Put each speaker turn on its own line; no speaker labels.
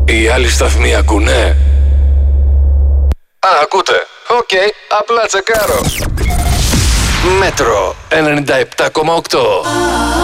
Οι άλλοι σταθμοί ακούνε? Α, ακούτε. Οκ, απλά τσεκάρω. Μέτρο 97,8.